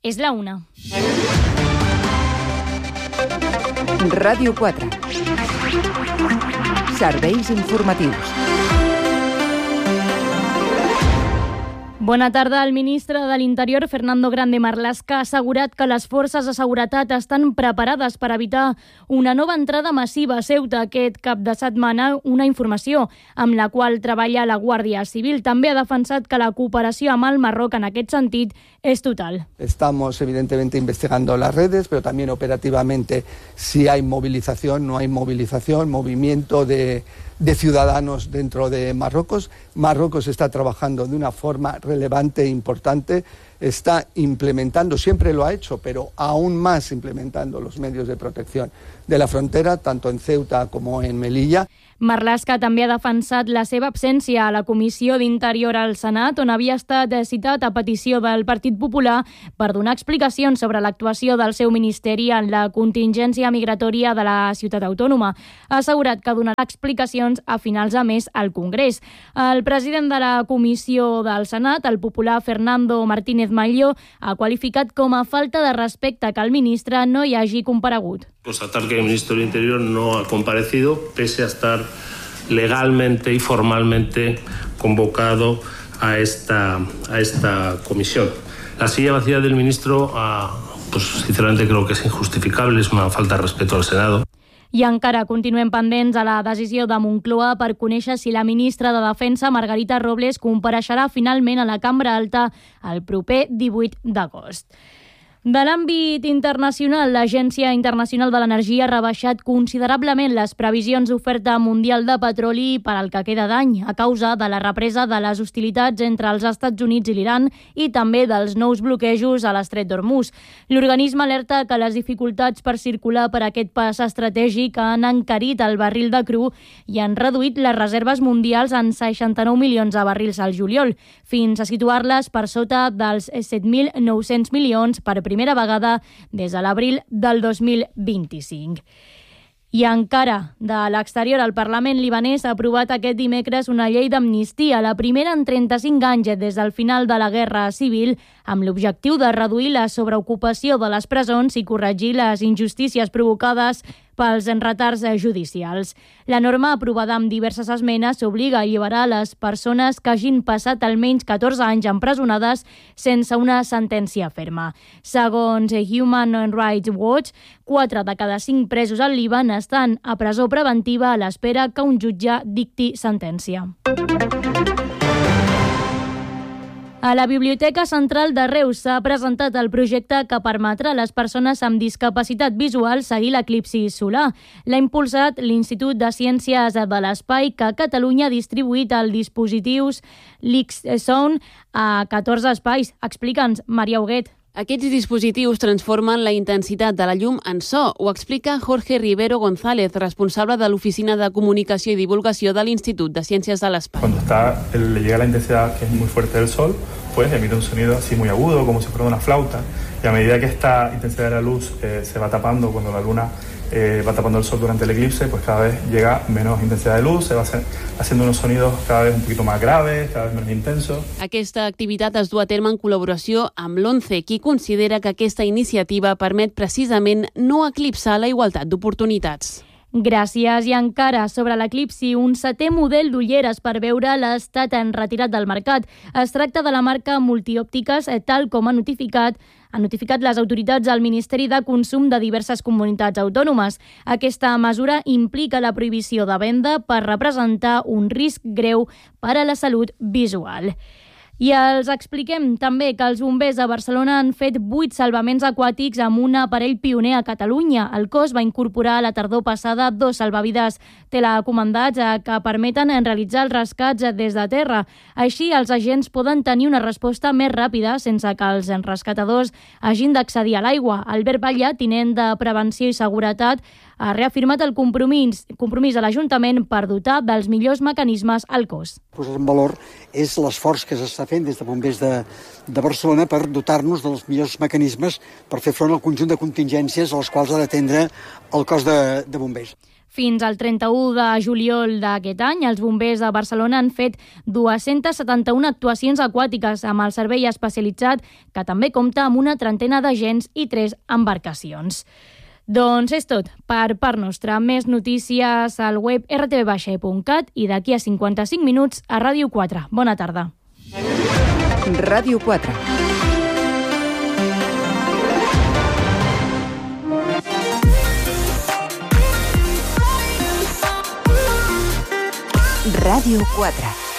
És la 1. Ràdio 4. Serveis informatius. Bona tarda. El ministre de l'Interior, Fernando Grande Marlaska, ha assegurat que les forces de seguretat estan preparades per evitar una nova entrada massiva a Ceuta aquest cap de setmana, una informació amb la qual treballa la Guàrdia Civil. També ha defensat que la cooperació amb el Marroc en aquest sentit es total. Estamos evidentemente investigando las redes, pero también operativamente si hay movilización, no hay movilización, movimiento de ciudadanos dentro de Marruecos. Marruecos está trabajando de una forma relevante e importante, está implementando, siempre lo ha hecho, pero aún más implementando los medios de protección de la frontera, tanto en Ceuta como en Melilla. Marlaska també ha defensat la seva absència a la Comissió d'Interior al Senat, on havia estat citat a petició del Partit Popular per donar explicacions sobre l'actuació del seu ministeri en la contingència migratòria de la ciutat autònoma. Ha assegurat que donarà explicacions a finals de mes al Congrés. El president de la Comissió del Senat, el popular Fernando Martínez Malló, ha qualificat com a falta de respecte que el ministre no hi hagi comparegut. Constatar que el ministro del Interior no ha comparecido, pese a estar legalmente y formalmente convocado a esta comisión. La silla vacía del ministro, pues sinceramente creo que es injustificable, es una falta de respeto al Senado. I encara continuem pendents a la decisió de Moncloa per conèixer si la ministra de Defensa, Margarita Robles, compareixerà finalment a la Cambra Alta el proper 18 d'agost. De l'àmbit internacional, l'Agència Internacional de l'Energia ha rebaixat considerablement les previsions d'oferta mundial de petroli per al que queda d'any, a causa de la represa de les hostilitats entre els Estats Units i l'Iran i també dels nous bloquejos a l'Estret d'Hormuz. L'organisme alerta que les dificultats per circular per aquest pas estratègic han encarit el barril de cru i han reduït les reserves mundials en 69 milions de barrils al juliol, fins a situar-les per sota dels 7.900 milions per primera vegada des de l'abril del 2025. I encara de l'exterior, el Parlament libanès ha aprovat aquest dimecres una llei d'amnistia, la primera en 35 anys des del final de la Guerra Civil, amb l'objectiu de reduir la sobreocupació de les presons i corregir les injustícies provocades pels retards judicials. La norma, aprovada amb diverses esmenes, obliga a alliberar les persones que hagin passat almenys 14 anys empresonades sense una sentència ferma. Segons Human Rights Watch, 4 de cada 5 presos al Líban estan a presó preventiva a l'espera que un jutge dicti sentència. A la Biblioteca Central de Reus s'ha presentat el projecte que permetrà a les persones amb discapacitat visual seguir l'eclipsi solar. L'ha impulsat l'Institut de Ciències de l'Espai, que a Catalunya ha distribuït els dispositius LixSound a 14 espais. Explica'ns, Maria Huguet. Aquests dispositius transformen la intensitat de la llum en so, ho explica Jorge Rivero González, responsable de l'Oficina de Comunicació i Divulgació de l'Institut de Ciències de l'Espai. Cuando le llega la intensidad que es muy fuerte del sol, pues emite un sonido así muy agudo, como si fuera una flauta, y a medida que esta intensidad de la luz se va tapando cuando la luna va tapando el sol durante el eclipse, pues cada vez llega menos intensidad de luz, se va haciendo unos sonidos cada vez un poquito más graves, cada vez menos intensos. Aquesta activitat es du a terme en col·laboració amb l'ONCE, qui considera que aquesta iniciativa permet precisament no eclipsar la igualtat d'oportunitats. Gràcies. I encara sobre l'eclipsi, un 7è model d'ulleres per veure l'estat en retirat del mercat. Es tracta de la marca Multiòptiques, tal com han notificat les autoritats al Ministeri de Consum de diverses comunitats autònomes. Aquesta mesura implica la prohibició de venda per representar un risc greu per a la salut visual. I els expliquem també que els bombers de Barcelona han fet 8 salvaments aquàtics amb un aparell pioner a Catalunya. El cos va incorporar la tardor passada 2 salvavides telecomandats que permeten realitzar els rescats des de terra. Així, els agents poden tenir una resposta més ràpida sense que els rescatadors hagin d'accedir a l'aigua. Albert Batlle, tinent de Prevenció i Seguretat, ha reafirmat el compromís de l'Ajuntament per dotar dels millors mecanismes al cos. Posar en valor és l'esforç que s'està fent des de Bombers de Barcelona per dotar-nos dels millors mecanismes per fer front al conjunt de contingències a les quals ha d'atendre el cos de bombers. Fins al 31 de juliol d'aquest any, els bombers de Barcelona han fet 271 actuacions aquàtiques amb el servei especialitzat, que també compta amb una trentena d'agents i 3 embarcacions. Doncs és tot per part nostra. Més notícies al web rtv-cat i d'aquí a 55 minuts a Ràdio 4. Bona tarda. Ràdio 4. Ràdio 4.